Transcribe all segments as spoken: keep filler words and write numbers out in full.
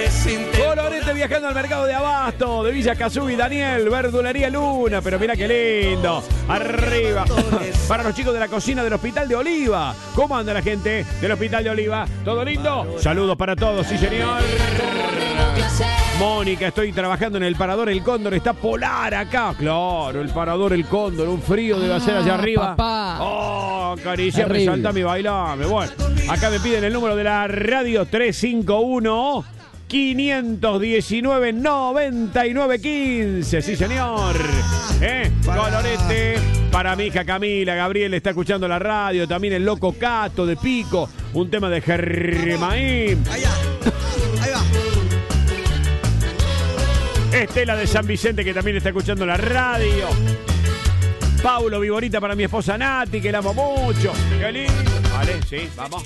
Colorete viajando al mercado de Abasto, de Villa Cazú y Daniel, Verdulería Luna, pero mira qué lindo. Arriba, para los chicos de la cocina del Hospital de Oliva. ¿Cómo anda la gente del Hospital de Oliva? ¿Todo lindo? Saludos para todos, sí señor. Mónica, estoy trabajando en el Parador El Cóndor, está polar acá. Claro, el Parador El Cóndor, un frío debe hacer allá arriba. Papá. Oh, cariciame, saltame y bailame. Bueno, acá me piden el número de la radio tres cinco uno, cinco uno nueve, noventa y nueve quince. Sí, señor. ¿Eh? Colorete. Para mi hija Camila, Gabriel está escuchando la radio. También el loco Cato de Pico. Un tema de Germaín. Ahí va. Ahí va. Estela de San Vicente, que también está escuchando la radio. Paulo Viborita para mi esposa Nati, que la amo mucho. Qué lindo. Vale, sí, vamos.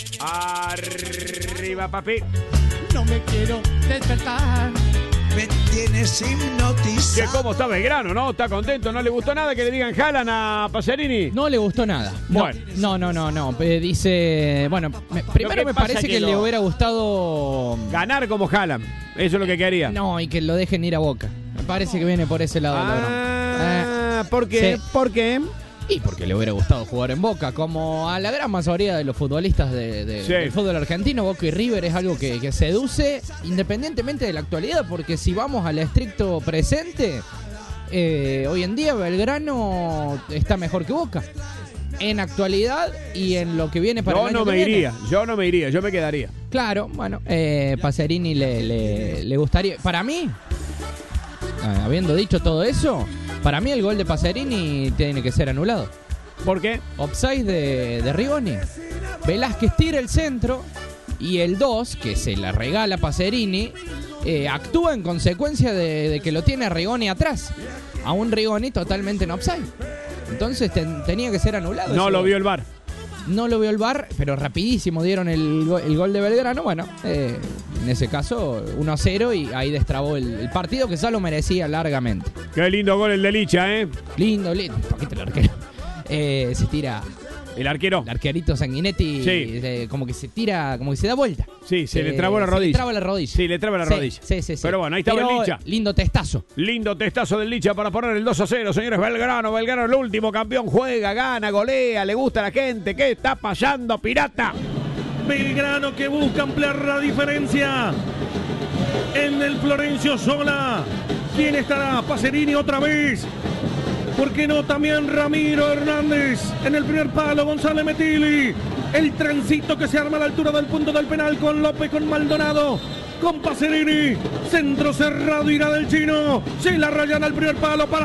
Arriba, papi. No me quiero despertar. Me tienes hipnotizado. Que cómo está Belgrano, ¿no? Está contento, no le gustó nada que le digan Haaland a Pacerini. No le gustó nada. Bueno. No, no, no, no. no. Eh, dice, bueno, me, primero me parece que, que lo... le hubiera gustado ganar como Haaland. Eso es lo que quería. No, y que lo dejen ir a Boca. Me parece que viene por ese lado. Ah, eh, ¿por qué? Sí. ¿Por qué? Y porque le hubiera gustado jugar en Boca, como a la gran mayoría de los futbolistas de, de, sí. del fútbol argentino. Boca y River es algo que, que seduce independientemente de la actualidad, porque si vamos al estricto presente, eh, hoy en día Belgrano está mejor que Boca. En actualidad y en lo que viene para yo el año no que me viene. iría, yo no me iría, yo me quedaría. Claro, bueno, eh, Pacerini le, le, le gustaría. Para mí, eh, habiendo dicho todo eso, para mí el gol de Pacerini tiene que ser anulado. ¿Por qué? Offside de, de Rigoni. Velázquez tira el centro y el dos, que se la regala Pacerini, eh, actúa en consecuencia de, de que lo tiene Rigoni atrás. A un Rigoni totalmente en offside. Entonces ten, tenía que ser anulado. No lo gol. vio el V A R. No lo vio el V A R, pero rapidísimo dieron el, el gol de Belgrano. Bueno, eh, en ese caso uno a cero y ahí destrabó el, el partido que ya lo merecía largamente. Qué lindo gol el de Licha, ¿eh? Lindo, lindo. Paquete el arquero. Eh, se tira... ¿El arquero? El arquerito Sanguinetti, sí. eh, como que se tira, como que se da vuelta. Sí, se eh, le trabó la rodilla. Se le traba la rodilla. Sí, le traba la sí, rodilla. Sí, sí, sí. Pero bueno, ahí estaba Pero el Licha. Lindo testazo. Lindo testazo del Licha para poner el dos a cero, señores. Belgrano, Belgrano, el último campeón. Juega, gana, golea, le gusta a la gente. ¿Qué está pasando, pirata? Belgrano que busca ampliar la diferencia. En el Florencio Sola. ¿Quién estará? Pacerini otra vez. ¿Por qué no también Ramiro Hernández? En el primer palo, González Metilli. El transito que se arma a la altura del punto del penal con López, con Maldonado, con Pacerini. Centro cerrado, irá del chino. Se la rayan al primer palo para